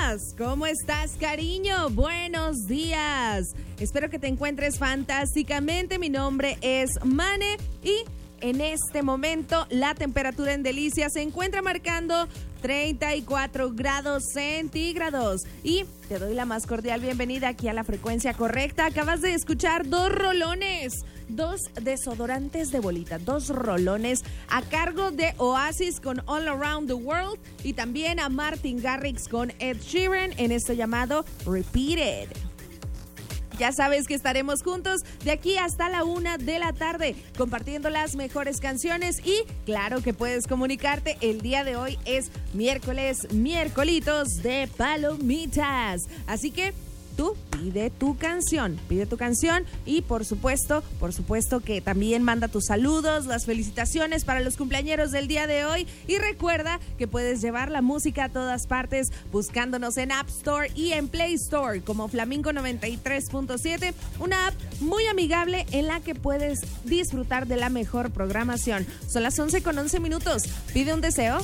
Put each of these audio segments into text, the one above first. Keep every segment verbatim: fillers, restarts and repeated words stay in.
buenas. ¿Cómo estás, cariño? Buenos días. Espero que te encuentres fantásticamente. Mi nombre es Mane y en este momento la temperatura en Delicias se encuentra marcando treinta y cuatro grados centígrados. Y te doy la más cordial bienvenida aquí a la frecuencia correcta. Acabas de escuchar dos rolones, dos desodorantes de bolita, dos rolones a cargo de Oasis con All Around the World y también a Martin Garrix con Ed Sheeran en esto llamado Repeated. Ya sabes que estaremos juntos de aquí hasta la una de la tarde compartiendo las mejores canciones y claro que puedes comunicarte. El día de hoy es miércoles, miércolitos de palomitas. Así que tú pide tu canción, pide tu canción y por supuesto, por supuesto que también manda tus saludos, las felicitaciones para los cumpleañeros del día de hoy y recuerda que puedes llevar la música a todas partes buscándonos en App Store y en Play Store como Flamingo noventa y tres punto siete, una app muy amigable en la que puedes disfrutar de la mejor programación. Son las once con once minutos, pide un deseo.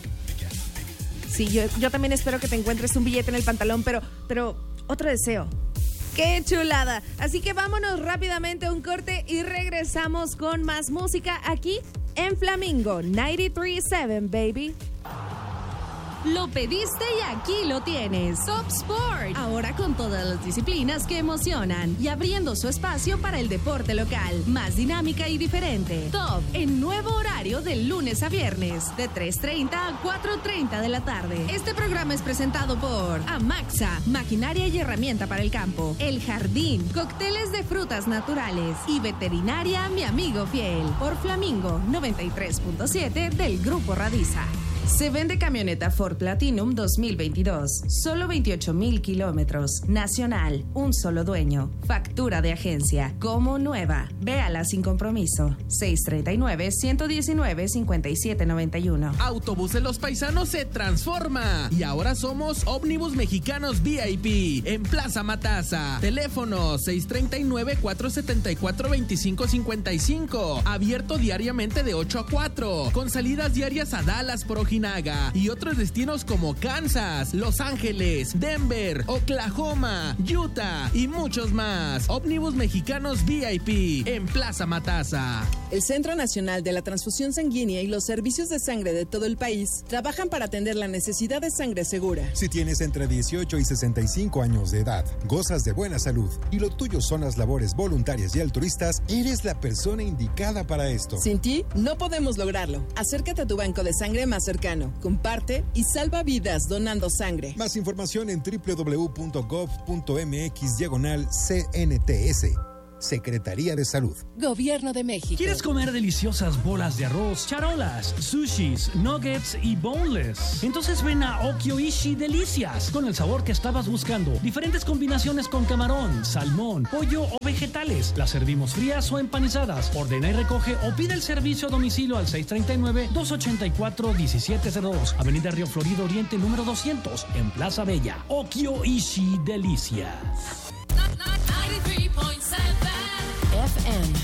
Sí, yo, yo también espero que te encuentres un billete en el pantalón, pero, pero otro deseo. ¡Qué chulada! Así que vámonos rápidamente a un corte y regresamos con más música aquí en Flamingo noventa y tres punto siete, baby. Lo pediste y aquí lo tienes. Top Sport. Ahora con todas las disciplinas que emocionan y abriendo su espacio para el deporte local. Más dinámica y diferente. Top en nuevo horario de lunes a viernes de tres treinta a cuatro treinta de la tarde. Este programa es presentado por Amaxa, maquinaria y herramienta para el campo. El Jardín, cócteles de frutas naturales y veterinaria Mi Amigo Fiel. Por Flamingo noventa y tres punto siete del Grupo Radiza. Se vende camioneta Ford Platinum dos mil veintidós. Solo veintiocho mil kilómetros. Nacional. Un solo dueño. Factura de agencia. Como nueva. Véala sin compromiso. seis treinta y nueve, ciento diecinueve, cincuenta y siete noventa y uno. Autobús de los Paisanos se transforma. Y ahora somos Ómnibus Mexicanos V I P. En Plaza Matasa. Teléfono seis treinta y nueve, cuatro setenta y cuatro, veinticinco cincuenta y cinco. Abierto diariamente de ocho a cuatro. Con salidas diarias a Dallas por Ojinaga y otros destinos como Kansas, Los Ángeles, Denver, Oklahoma, Utah y muchos más. Ómnibus Mexicanos V I P en Plaza Matasa. El Centro Nacional de la Transfusión Sanguínea y los servicios de sangre de todo el país trabajan para atender la necesidad de sangre segura. Si tienes entre dieciocho y sesenta y cinco años de edad, gozas de buena salud y lo tuyo son las labores voluntarias y altruistas, eres la persona indicada para esto. Sin ti, no podemos lograrlo. Acércate a tu banco de sangre más cercano. Comparte y salva vidas donando sangre. Más información en doble u doble u doble u punto gov punto eme equis diagonal C N T S. Secretaría de Salud. Gobierno de México. ¿Quieres comer deliciosas bolas de arroz, charolas, sushis, nuggets y boneless? Entonces ven a Okyoishi Delicias, con el sabor que estabas buscando. Diferentes combinaciones con camarón, salmón, pollo o vegetales. Las servimos frías o empanizadas. Ordena y recoge o pide el servicio a domicilio al seis treinta y nueve, dos ochenta y cuatro, diecisiete cero dos. Avenida Río Florido Oriente número doscientos, en Plaza Bella. Okyoishi Delicias. ninety-three point seven F M